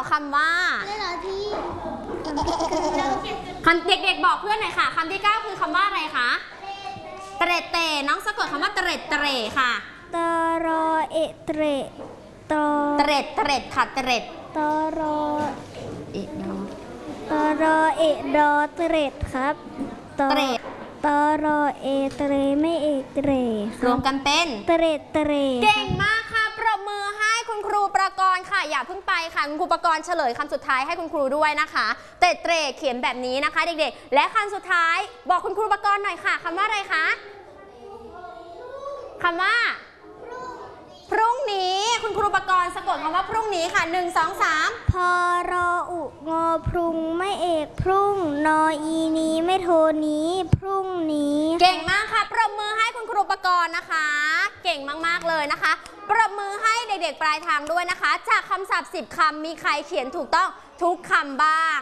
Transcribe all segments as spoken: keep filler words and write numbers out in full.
คำว่าคำเด็กๆบอกเพื่อนหน่อยค่ะคำที่เก้าคือคำว่าอะไรคะเตรเตน้องสะกดคำว่าเตรเตรค่ะตรอเอเตรตเตรเตรค่ะเตรตรอเอดอตรอเอดอเตรครับเตรตรอเอเตรไม่เอเตรรวมกันเป็นเตรเตรเก่งมากค่ะปรบมือให้คุณครูประกรณ์ค่ะอย่าเพิ่งไปค่ะคุณครูประกรณ์เฉลยคำสุดท้ายให้คุณครูด้วยนะคะเตรเตรเขียนแบบนี้นะคะเด็กๆและคำสุดท้ายบอกคุณครูประกรณ์หน่อยค่ะคำว่าอะไรคะคำว่าพรุ่งนี้คุณครูประกรณ์สะกดคำว่าพรุ่งนี้ค่ะหนึ่งสองสามพอรออุงอพรุ่งไม่เอกพรุ่งนออีนี้ไม่โทนี้พรุ่งนี้เก่งมากค่ะปรบมือให้คุณครูประกรณ์นะคะเก่งมากๆเลยนะคะปรบมือให้เด็กๆปลายทางด้วยนะคะจากคำศัพท์สิบคำมีใครเขียนถูกต้องทุกคำบ้าง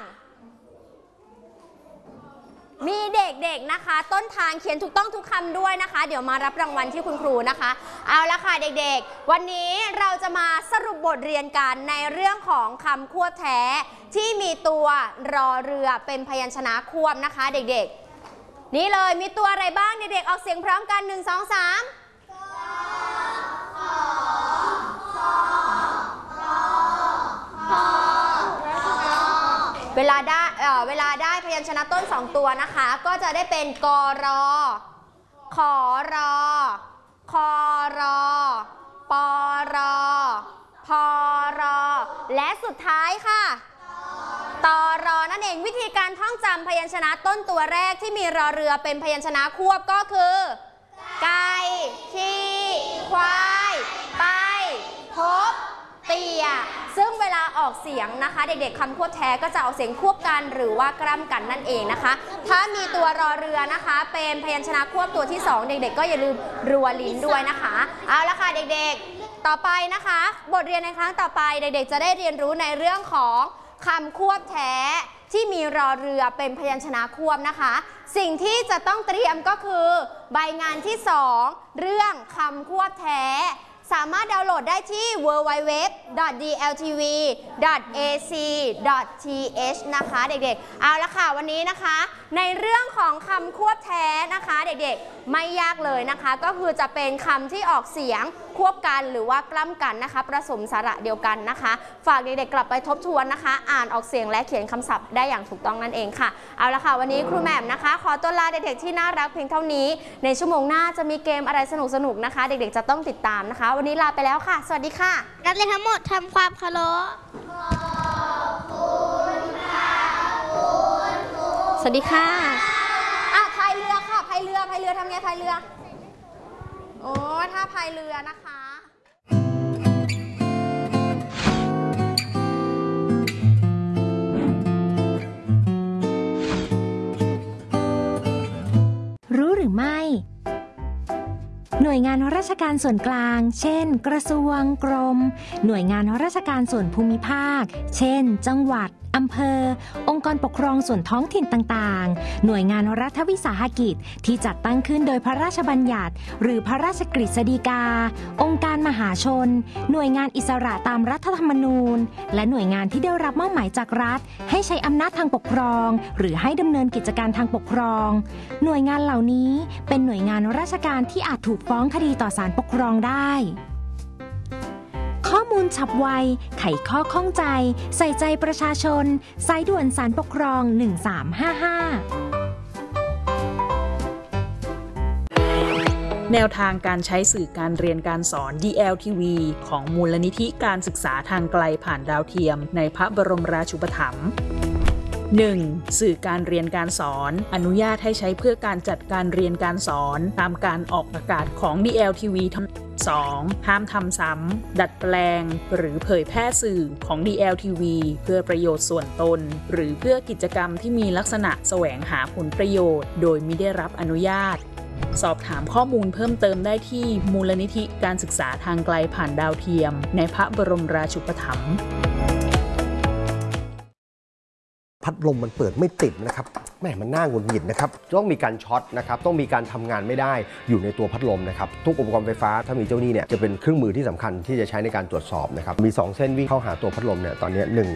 มีเด็กๆนะคะต้นทางเขียนถูกต้องทุกคำด้วยนะคะเดี๋ยวมารับรางวัลที่คุณครูนะคะเอาละค่ะเด็กๆวันนี้เราจะมาสรุปบทเรียนกันในเรื่องของคำควบแท้ที่มีตัวรอเรือเป็นพยัญชนะควบนะคะเด็กๆนี่เลยมีตัวอะไรบ้างเด็กๆออกเสียงพร้อมกันหนึ่ง สอง สามเวลาได้เอ่อเวลาได้พยัญชนะต้นสองตัวนะคะก็จะได้เป็นกรอขอรอคอรอปอรอพอรอและสุดท้ายค่ะตอรอนั่นเองวิธีการท่องจำพยัญชนะต้นตัวแรกที่มีรอเรือเป็นพยัญชนะควบก็คือไก่ขี้ควายไปพบเตียซึ่งเวลาออกเสียงนะคะเด็กๆคำควบแท้ก็จะออกเสียงควบกันหรือว่ากล้ำกันนั่นเองนะคะถ้ามีตัวรอเรือนะคะเป็นพยัญชนะควบตัวที่สองเด็กๆก็อย่าลืมรัวลิ้นด้วยนะคะเอาละค่ะเด็กๆต่อไปนะคะบทเรียนในครั้งต่อไปเด็กๆจะได้เรียนรู้ในเรื่องของคำควบแท้ที่มีรอเรือเป็นพยัญชนะควบนะคะสิ่งที่จะต้องเตรียมก็คือใบงานที่สองเรื่องคำควบแท้สามารถดาวน์โหลดได้ที่ ดับเบิลยู ดับเบิลยู ดับเบิลยู ดอท ดี แอล ที วี ดอท เอ ซี ดอท ที เอช นะคะเด็กๆเอาละค่ะวันนี้นะคะในเรื่องของคำควบแท้นะคะเด็กๆไม่ยากเลยนะคะก็คือจะเป็นคำที่ออกเสียงควบกันหรือว่ากล้ำกันนะคะผสมสระเดียวกันนะคะฝากเด็กๆกลับไปทบทวนนะคะอ่านออกเสียงและเขียนคำศัพท์ได้อย่างถูกต้องนั่นเองค่ะเอาละค่ะวันนี้ครูแหม่มนะคะขอตัวลาเด็กๆที่น่ารักเพียงเท่านี้ในชั่วโมงหน้าจะมีเกมอะไรสนุกๆนะคะเด็กๆจะต้องติดตามนะคะวันนี้ลาไปแล้วค่ะสวัสดีค่ะนักเรียนทั้งหมดทำความเคารพสวัสดีค่ะอ่ะพายเรือค่ะพายเรือพายเรือทำไงพายเรือโอ้ถ้าพายเรือนะคะรู้หรือไม่หน่วยงานราชการส่วนกลางเช่นกระทรวงกรมหน่วยงานราชการส่วนภูมิภาคเช่นจังหวัดอำเภอองค์กรปกครองส่วนท้องถิ่นต่างๆหน่วยงานรัฐวิสาหกิจที่จัดตั้งขึ้นโดยพระราชบัญญัติหรือพระราชกฤษฎีกาองค์การมหาชนหน่วยงานอิสระตามรัฐธรรมนูญและหน่วยงานที่ได้รับมอบหมายจากรัฐให้ใช้อำนาจทางปกครองหรือให้ดำเนินกิจการทางปกครองหน่วยงานเหล่านี้เป็นหน่วยงานราชการที่อาจถูกฟ้องคดีต่อศาลปกครองได้ข้อมูลฉับไวไขข้อข้องใจใส่ใจประชาชนสายด่วนศาลปกครองหนึ่งสามห้าห้าแนวทางการใช้สื่อการเรียนการสอน ดี แอล ที วี ของมูลนิธิการศึกษาทางไกลผ่านดาวเทียมในพระบรมราชูปถัมภ์ หนึ่ง. สื่อการเรียนการสอนอนุญาตให้ใช้เพื่อการจัดการเรียนการสอนตามการออกอากาศของ ดี แอล ที วี ทั้ง สอง. ห้ามทำซ้ำดัดแปลงหรือเผยแพร่สื่อของ ดี แอล ที วี เพื่อประโยชน์ส่วนตนหรือเพื่อกิจกรรมที่มีลักษณะแสวงหาผลประโยชน์โดยมิได้รับอนุญาตสอบถามข้อมูลเพิ่มเติมได้ที่มูลนิธิการศึกษาทางไกลผ่านดาวเทียมในพระบรมราชูปถัมภ์พัดลมมันเปิดไม่ติดนะครับแม่มันน่าหงุดหงิดนะครับต้องมีการช็อตนะครับต้องมีการทำงานไม่ได้อยู่ในตัวพัดลมนะครับทุกอุปกรณ์ไฟฟ้าถ้ามีเจ้าหนี้เนี่ยจะเป็นเครื่องมือที่สำคัญที่จะใช้ในการตรวจสอบนะครับมีสองเส้นวิ่งเข้าหาตัวพัดลมเนี่ยตอนนี้หนึ่ง